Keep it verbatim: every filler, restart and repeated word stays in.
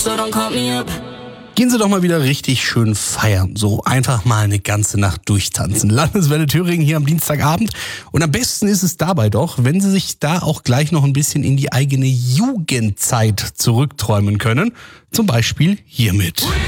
so don't call me up. Gehen Sie doch mal wieder richtig schön feiern. So einfach mal eine ganze Nacht durchtanzen. Landeswelle Thüringen hier am Dienstagabend. Und am besten ist es dabei doch, wenn Sie sich da auch gleich noch ein bisschen in die eigene Jugendzeit zurückträumen können. Zum Beispiel hiermit.